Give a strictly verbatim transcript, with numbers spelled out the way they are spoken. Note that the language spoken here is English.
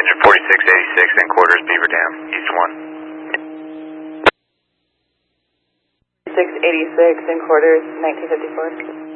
forty-six eighty-six in quarters, Beaver Dam, East one. six eighty-six in quarters, nineteen fifty-four.